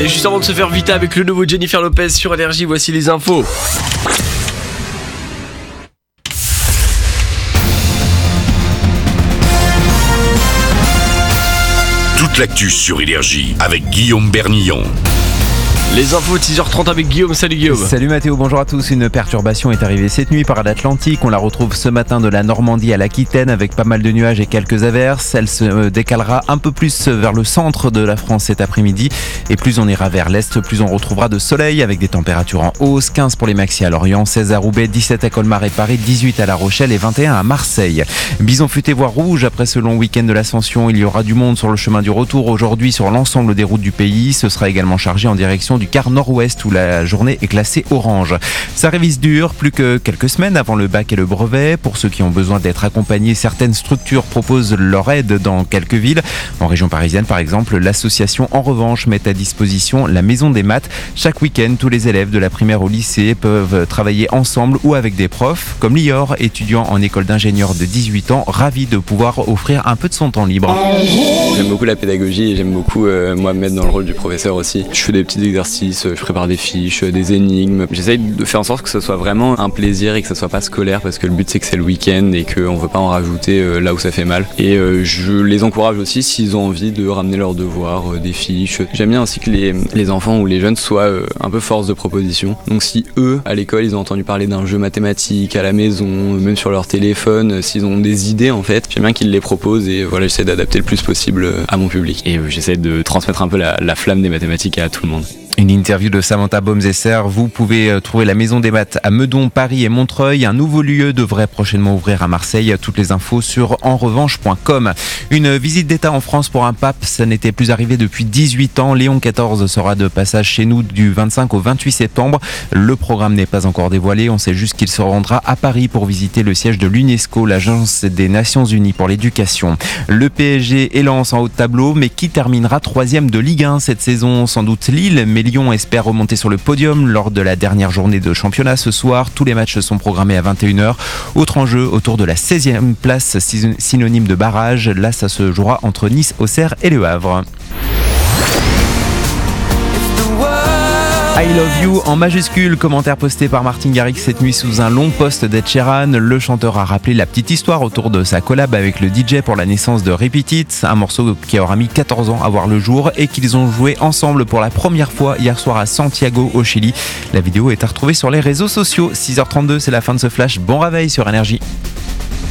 Et juste avant de se faire vite avec le nouveau Jennifer Lopez sur Énergie, voici les infos. Toute l'actu sur Énergie avec Guillaume Bernillon. Les infos de 6h30 avec Guillaume. Salut Guillaume. Salut Mathéo, bonjour à tous. Une perturbation est arrivée cette nuit par l'Atlantique. On la retrouve ce matin de la Normandie à l'Aquitaine avec pas mal de nuages et quelques averses. Elle se décalera un peu plus vers le centre de la France cet après-midi. Et plus on ira vers l'est, plus on retrouvera de soleil avec des températures en hausse. 15 pour les maxi à Lorient, 16 à Roubaix, 17 à Colmar et Paris, 18 à La Rochelle et 21 à Marseille. Bison futé voire rouge après ce long week-end de l'Ascension. Il y aura du monde sur le chemin du retour aujourd'hui sur l'ensemble des routes du pays. Ce sera également chargé en direction du quart nord-ouest où la journée est classée orange. Ça révise dur, plus que quelques semaines avant le bac et le brevet. Pour ceux qui ont besoin d'être accompagnés, certaines structures proposent leur aide dans quelques villes. En région parisienne, par exemple, l'association En Revanche met à disposition la Maison des Maths. Chaque week-end, tous les élèves de la primaire au lycée peuvent travailler ensemble ou avec des profs, comme Lior, étudiant en école d'ingénieur de 18 ans, ravi de pouvoir offrir un peu de son temps libre. J'aime beaucoup la pédagogie et j'aime beaucoup moi me mettre dans le rôle du professeur aussi. Je fais des petits exercices, je prépare des fiches, des énigmes. J'essaye de faire en sorte que ce soit vraiment un plaisir et que ce soit pas scolaire parce que le but c'est que c'est le week-end et qu'on veut pas en rajouter là où ça fait mal. Et je les encourage aussi s'ils ont envie de ramener leurs devoirs, des fiches. J'aime bien aussi que les enfants ou les jeunes soient un peu force de proposition. Donc si eux, à l'école, ils ont entendu parler d'un jeu mathématique à la maison, même sur leur téléphone, s'ils ont des idées en fait, j'aime bien qu'ils les proposent et voilà, j'essaie d'adapter le plus possible à mon public. Et j'essaie de transmettre un peu la flamme des mathématiques à tout le monde. Une interview de Samantha Baumzesser. Vous pouvez trouver la Maison des Maths à Meudon, Paris et Montreuil. Un nouveau lieu devrait prochainement ouvrir à Marseille. Toutes les infos sur enrevanche.com. Une visite d'État en France pour un pape, ça n'était plus arrivé depuis 18 ans. Léon XIV sera de passage chez nous du 25 au 28 septembre. Le programme n'est pas encore dévoilé. On sait juste qu'il se rendra à Paris pour visiter le siège de l'UNESCO, l'Agence des Nations Unies pour l'éducation. Le PSG est Lens en haut de tableau, mais qui terminera 3e de Ligue 1 cette saison? Sans doute Lille, mais Lyon espère remonter sur le podium lors de la dernière journée de championnat ce soir. Tous les matchs sont programmés à 21h. Autre enjeu autour de la 16e place, synonyme de barrage. Là, ça se jouera entre Nice, Auxerre et Le Havre. I love you en majuscule, commentaire posté par Martin Garrix cette nuit sous un long post d'Ed Sheeran. Le chanteur a rappelé la petite histoire autour de sa collab avec le DJ pour la naissance de Repeat It, un morceau qui aura mis 14 ans à voir le jour et qu'ils ont joué ensemble pour la première fois hier soir à Santiago au Chili. La vidéo est à retrouver sur les réseaux sociaux. 6h32, c'est la fin de ce flash. Bon réveil sur Énergie.